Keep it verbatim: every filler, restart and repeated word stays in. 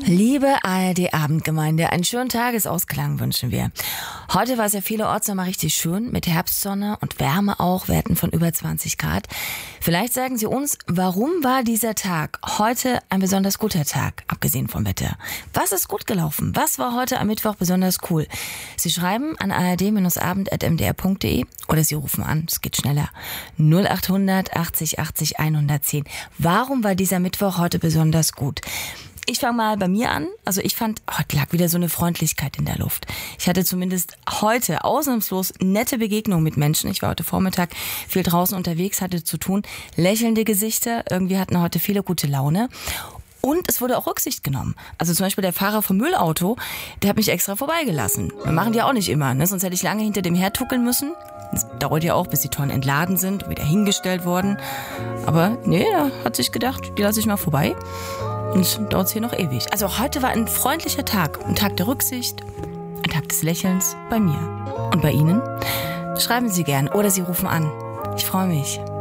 Liebe A R D-Abendgemeinde, einen schönen Tagesausklang wünschen wir. Heute war es ja vielerorts nochmal richtig schön, mit Herbstsonne und Wärme auch, Werten von über zwanzig Grad. Vielleicht sagen Sie uns, warum war dieser Tag heute ein besonders guter Tag, abgesehen vom Wetter? Was ist gut gelaufen? Was war heute am Mittwoch besonders cool? Sie schreiben an a r d abend at m d r punkt d e oder Sie rufen an, es geht schneller, null achthundert achtzig achtzig hundertzehn. Warum war dieser Mittwoch heute besonders gut? Ich fange mal bei mir an. Also ich fand, heute lag wieder so eine Freundlichkeit in der Luft. Ich hatte zumindest heute ausnahmslos nette Begegnungen mit Menschen. Ich war heute Vormittag viel draußen unterwegs, hatte zu tun. Lächelnde Gesichter, irgendwie hatten heute viele gute Laune. Und es wurde auch Rücksicht genommen. Also zum Beispiel der Fahrer vom Müllauto, der hat mich extra vorbeigelassen. Wir machen die auch nicht immer, ne? Sonst hätte ich lange hinter dem hertuckeln müssen. Das dauert ja auch, bis die Tonnen entladen sind und wieder hingestellt worden. Aber nee, er hat sich gedacht, die lasse ich mal vorbei. Und dauert es hier noch ewig. Also heute war ein freundlicher Tag. Ein Tag der Rücksicht, ein Tag des Lächelns bei mir. Und bei Ihnen? Schreiben Sie gern oder Sie rufen an. Ich freue mich.